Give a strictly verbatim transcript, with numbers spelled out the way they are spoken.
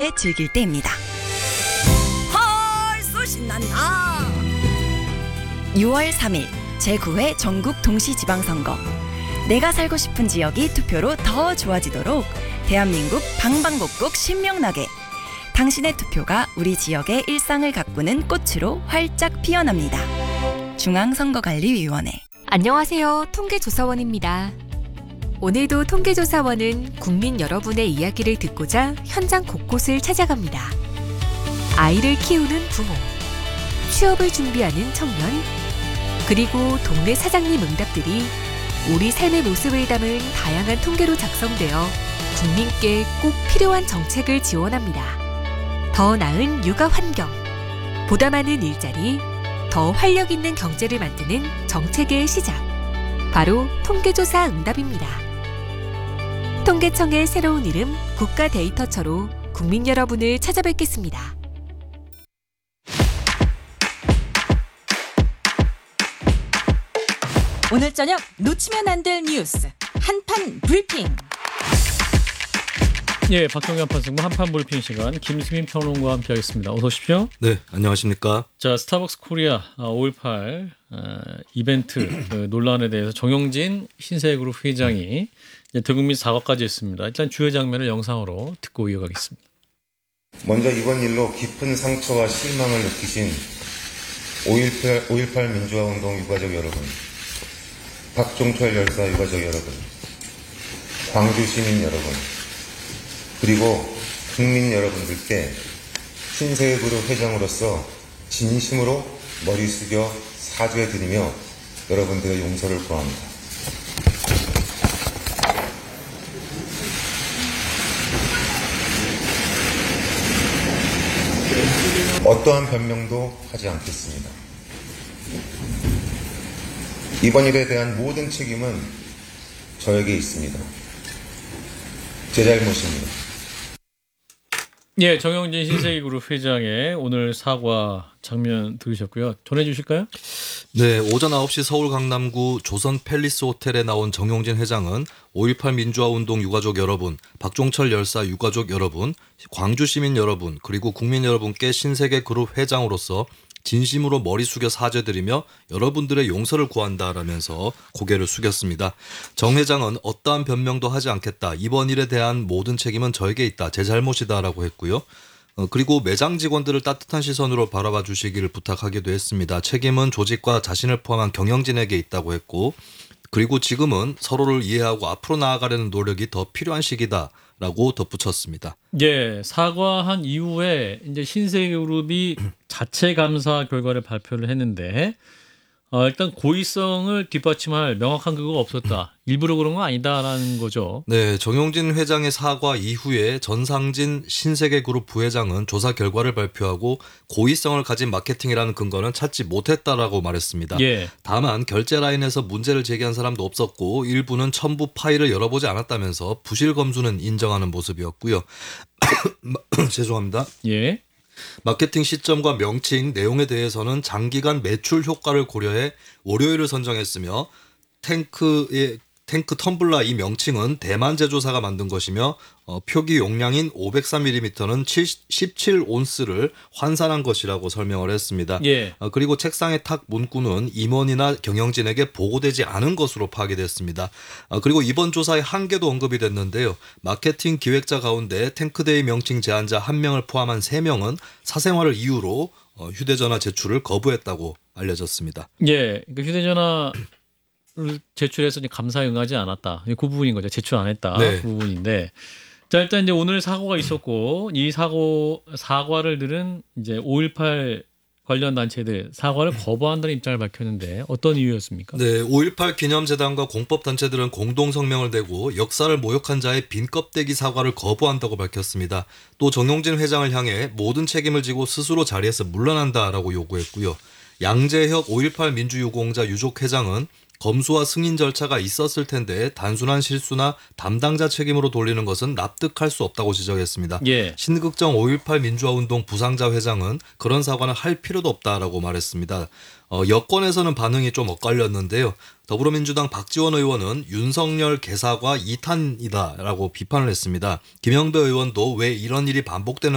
함께 즐길 때입니다. 헐, 신난다. 유월 삼일 제구 회 전국 동시지방선거. 내가 살고 싶은 지역이 투표로 더 좋아지도록 대한민국 방방곡곡 신명나게 당신의 투표가 우리 지역의 일상을 가꾸는 꽃으로 활짝 피어납니다. 중앙선거관리위원회. 안녕하세요. 통계조사원입니다. 오늘도 통계조사원은 국민 여러분의 이야기를 듣고자 현장 곳곳을 찾아갑니다. 아이를 키우는 부모, 취업을 준비하는 청년, 그리고 동네 사장님 응답들이 우리 삶의 모습을 담은 다양한 통계로 작성되어 국민께 꼭 필요한 정책을 지원합니다. 더 나은 육아 환경, 보다 많은 일자리, 더 활력 있는 경제를 만드는 정책의 시작. 바로 통계조사 응답입니다. 통계청의 새로운 이름 국가데이터처로 국민 여러분을 찾아뵙겠습니다. 오늘 저녁 놓치면 안 될 뉴스 한판 브리핑. 예, 박경현 판승부 한판 브리핑 시간 김수민 평론가와 함께하겠습니다. 어서 오십시오. 네, 안녕하십니까. 자, 스타벅스 코리아 오일팔 어, 이벤트 그 논란에 대해서 정용진 신세그룹 회장이 이제 대국민 사과까지 했습니다. 일단 주요 장면을 영상으로 듣고 이어가겠습니다. 먼저 이번 일로 깊은 상처와 실망을 느끼신 오일팔 민주화운동 유가족 여러분, 박종철 열사 유가족 여러분, 광주 시민 여러분, 그리고 국민 여러분들께 신세그룹 회장으로서 진심으로 머리 숙여 사죄드리며 여러분들의 용서를 구합니다. 어떠한 변명도 하지 않겠습니다. 이번 일에 대한 모든 책임은 저에게 있습니다. 제 잘못입니다. 예, 정용진 신세그룹 회장의 오늘 사과 장면 들으셨고요. 전해주실까요? 네, 오전 아홉 시 서울 강남구 조선 팰리스 호텔에 나온 정용진 회장은 오일팔 민주화운동 유가족 여러분, 박종철 열사 유가족 여러분, 광주 시민 여러분, 그리고 국민 여러분께 신세계그룹 회장으로서 진심으로 머리 숙여 사죄드리며 여러분들의 용서를 구한다라면서 고개를 숙였습니다. 정 회장은 어떠한 변명도 하지 않겠다. 이번 일에 대한 모든 책임은 저에게 있다. 제 잘못이다라고 했고요. 어, 그리고 매장 직원들을 따뜻한 시선으로 바라봐 주시기를 부탁하기도 했습니다. 책임은 조직과 자신을 포함한 경영진에게 있다고 했고, 그리고 지금은 서로를 이해하고 앞으로 나아가려는 노력이 더 필요한 시기다라고 덧붙였습니다. 예, 사과한 이후에 이제 신세그룹이 자체 감사 결과를 발표를 했는데 어, 일단 고의성을 뒷받침할 명확한 근거가 없었다. 일부러 그런 건 아니다라는 거죠. 네, 정용진 회장의 사과 이후에 전상진 신세계그룹 부회장은 조사 결과를 발표하고 고의성을 가진 마케팅이라는 근거는 찾지 못했다라고 말했습니다. 예. 다만 결제 라인에서 문제를 제기한 사람도 없었고 일부는 첨부 파일을 열어보지 않았다면서 부실 검수는 인정하는 모습이었고요. 죄송합니다. 예. 마케팅 시점과 명칭, 내용에 대해서는 장기간 매출 효과를 고려해 월요일을 선정했으며 탱크의 탱크 텀블러 이 명칭은 대만 제조사가 만든 것이며 어, 표기 용량인 오백삼 밀리미터는 십칠 온스를 환산한 것이라고 설명을 했습니다. 예. 어, 그리고 책상의 탁 문구는 임원이나 경영진에게 보고되지 않은 것으로 파악됐습니다. 어, 그리고 이번 조사의 한계도 언급이 됐는데요. 마케팅 기획자 가운데 탱크데이 명칭 제안자 한 명을 포함한 세 명은 사생활을 이유로 어, 휴대전화 제출을 거부했다고 알려졌습니다. 예. 그 휴대전화 제출해서 감사에 응하지 않았다. 그 부분인 거죠. 제출 안 했다. 네. 그 부분인데. 자, 일단 이제 오늘 사고가 있었고 이 사고 사과를 들은 이제 오일팔 관련 단체들 사과를 거부한다는 입장을 밝혔는데 어떤 이유였습니까? 네, 오일팔 기념재단과 공법단체들은 공동 성명을 내고 역사를 모욕한 자의 빈 껍데기 사과를 거부한다고 밝혔습니다. 또 정용진 회장을 향해 모든 책임을 지고 스스로 자리에서 물러난다라고 요구했고요. 양재혁 오일팔 민주유공자 유족회장은 검수와 승인 절차가 있었을 텐데 단순한 실수나 담당자 책임으로 돌리는 것은 납득할 수 없다고 지적했습니다. 예. 신극정 오일팔 민주화운동 부상자 회장은 그런 사과는 할 필요도 없다라고 말했습니다. 어, 여권에서는 반응이 좀 엇갈렸는데요. 더불어민주당 박지원 의원은 윤석열 개사과 이 탄이다라고 비판을 했습니다. 김영배 의원도 왜 이런 일이 반복되는